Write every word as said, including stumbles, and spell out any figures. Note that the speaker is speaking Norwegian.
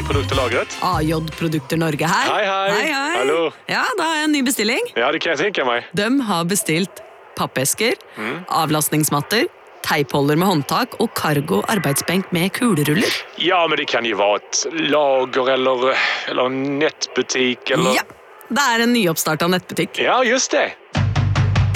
Produkter lagret. A J Produkter Norge her. Hei, hei. Hei, hei. Hallo. Ja, da har jeg en ny bestilling. Ja, det kan jeg tenke meg. De har bestilt pappesker, avlastningsmatter, teipholder med håndtak og cargo arbeidsbenk med kuleruller. Ja, men det kan jo være et lager eller, eller en nettbutikk eller... Ja, det er en nyoppstartet nettbutikk. Ja, just det.